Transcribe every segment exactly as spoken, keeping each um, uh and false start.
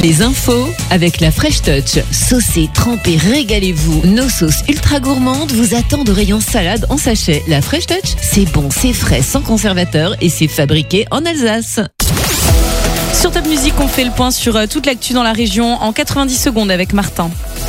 Les infos avec la Fresh Touch. Saucez, trempez, régalez-vous. Nos sauces ultra gourmandes vous attendent au rayon salade en sachet. La Fresh Touch, c'est bon, c'est frais, sans conservateur et c'est fabriqué en Alsace. Sur Top Music, on fait le point sur toute l'actu dans la région en quatre-vingt-dix secondes avec Martin.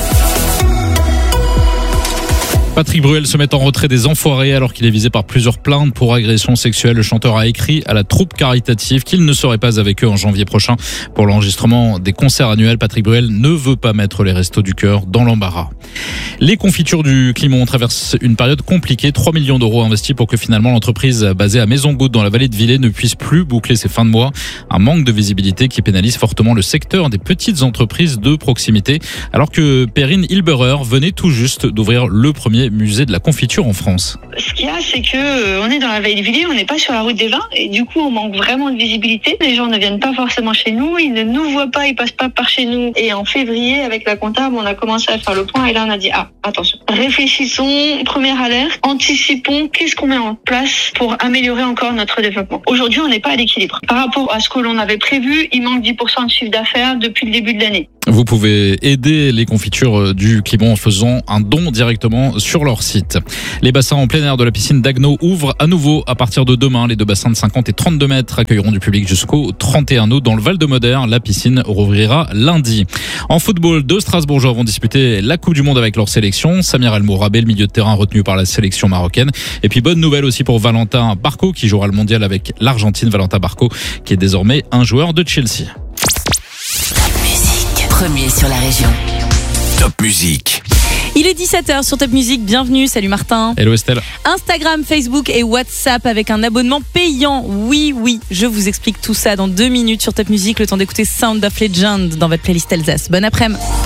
Patrick Bruel se met en retrait des Enfoirés alors qu'il est visé par plusieurs plaintes pour agression sexuelle. Le chanteur a écrit à la troupe caritative qu'il ne serait pas avec eux en janvier prochain pour l'enregistrement des concerts annuels. Patrick Bruel ne veut pas mettre les Restos du Cœur dans l'embarras. Les confitures du Climont traversent une période compliquée. trois millions d'euros investis pour que finalement l'entreprise basée à Maison-Goutte dans la vallée de Villers ne puisse plus boucler ses fins de mois. Un manque de visibilité qui pénalise fortement le secteur des petites entreprises de proximité. Alors que Perrine Hilberer venait tout juste d'ouvrir le premier musée de la confiture en France. Ce qu'il y a, c'est que euh, on est dans la vallée de Villers, on n'est pas sur la route des vins et du coup on manque vraiment de visibilité. Les gens ne viennent pas forcément chez nous, ils ne nous voient pas, ils passent pas par chez nous. Et en février, avec la comptable, on a commencé à faire le point et là on a dit ah attention, réfléchissons, première alerte, anticipons, qu'est-ce qu'on met en place pour améliorer encore notre développement. Aujourd'hui, on n'est pas à l'équilibre. Par rapport à ce que l'on avait prévu, il manque dix pour cent de chiffre d'affaires depuis le début de l'année. Vous pouvez aider les confitures du Climont en faisant un don directement sur leur site. Les bassins en plein air de la piscine d'Agneau ouvrent à nouveau à partir de demain. Les deux bassins de cinquante et trente-deux mètres accueilleront du public jusqu'au trente et un août. Dans le Val-de-Moder, la piscine rouvrira lundi. En football, deux Strasbourgeois vont disputer la Coupe du Monde avec leur sélection. Samir El Mourabé, le milieu de terrain retenu par la sélection marocaine. Et puis bonne nouvelle aussi pour Valentin Barco qui jouera le mondial avec l'Argentine. Valentin Barco qui est désormais un joueur de Chelsea. Premier sur la région. Top Music. Il est dix-sept heures sur Top Music, bienvenue, salut Martin. Hello Estelle. Instagram, Facebook et WhatsApp avec un abonnement payant. Oui, oui, je vous explique tout ça dans deux minutes sur Top Music, le temps d'écouter Sound of Legend dans votre playlist Alsace. Bon après-midi.